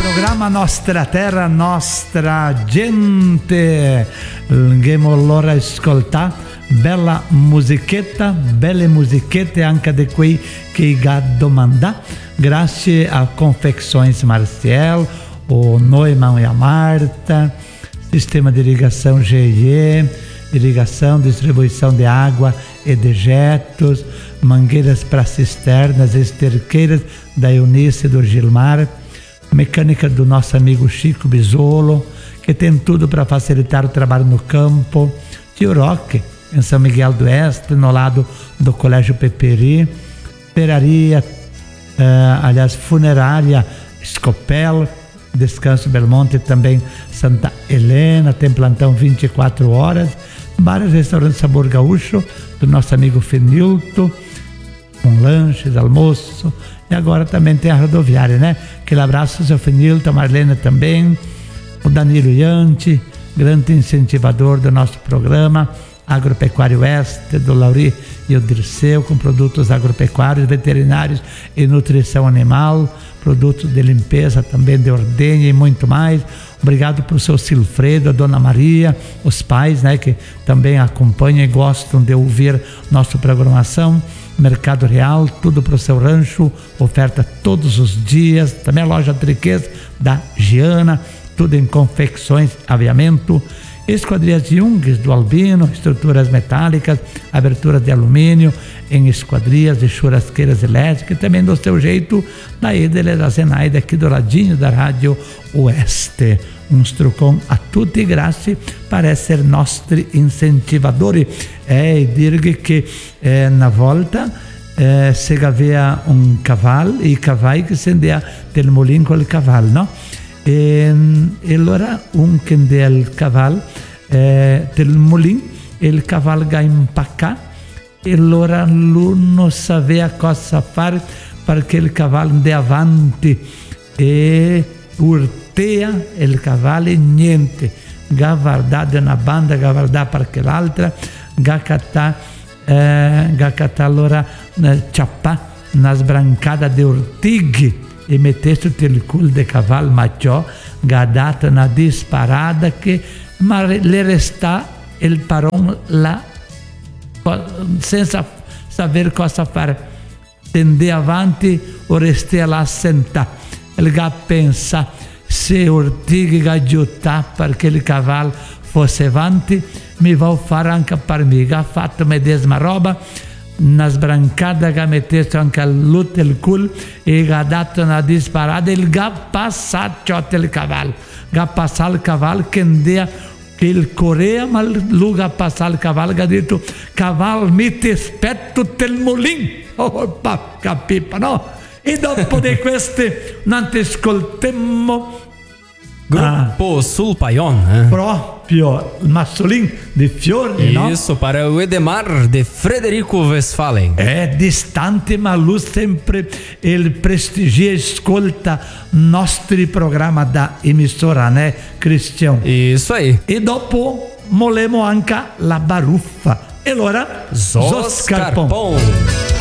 Programa Nostra Terra, Nostra Gente. Andiamo allora a ascoltare belle musichette anche di quei che ha domandato. Grazie a Confecções Marcial, o Neumann e a Marta, Sistema de Irrigação GIE, irrigação, distribuição de água e dejetos, mangueiras para cisternas, esterqueiras da Eunice e do Gilmar, mecânica do nosso amigo Chico Bisolo, que tem tudo para facilitar o trabalho no campo, Tio Roque, em São Miguel do Oeste, no lado do Colégio Peperi, Ferraria, funerária Scopel, Descanso Belmonte, também Santa Helena, tem plantão 24 horas, vários restaurantes Sabor Gaúcho, do nosso amigo Fenilto, com lanches, almoço, e agora também tem a rodoviária, né? Aquele abraço, seu Fenilto, a Marlene também, o Danilo Ianti, grande incentivador do nosso programa, Agropecuário Oeste, do Lauri e o Dirceu, com produtos agropecuários, veterinários e nutrição animal, produtos de limpeza também de ordenha e muito mais. Obrigado para o seu Silfredo, a Dona Maria, os pais, né, que também acompanham e gostam de ouvir nossa programação. Mercado Real, tudo para o seu rancho, oferta todos os dias. Também a loja Triquês da Giana, tudo em confecções, aviamento. Esquadrias Jungs do Albino, estruturas metálicas, aberturas de alumínio em esquadrias e churrasqueiras elétricas, também do seu jeito, da Edele da Zenaide, aqui do ladinho da Rádio Oeste. Uns trucão a tutti grazie para essere nostri incentivatori. E dirghe che na volta se aveva un cavallo, e i cavalli che scendia del mulino con il cavallo, no? E allora che andava il cavallo del mulino, e il cavallo ga impacca, e allora lui non sapeva cosa fare perché il cavallo andava avanti e urtea il cavallo e niente, ga guardare da una banda, ga guardare perché l'altra, ga cattà allora ciappa una sbrancata di ortighi e mettesse il culo del cavallo macciò, ga data una disparata che ma le resta il paron là senza saber cosa fare, tende avanti o resta là sentà. Il ga pensa se ortighi ga aiutar perché il cavallo fosse avanti mi va a fare anche per me. Ga fatto medesima roba, una sbrancata che mettesse anche all'utto il culo e ga dato una disparata, il ga passato il cavallo, ga passato il cavallo che andava che il Corea, ma lui ga passato il cavallo, ga detto cavallo mi ti aspetto il mulino, oh capipa, no? E dopo di queste non ti ascoltiamo Gruppo Sul Paion, proprio il Massolin di Fiori, no? Isso, para o Edemar de Frederico Westphalen. È distante, ma lui sempre il prestigia e ascolta nostri programmi da emissora, né, Cristian? Isso aí. E dopo molemo anche la baruffa. E allora, Zoscarpon.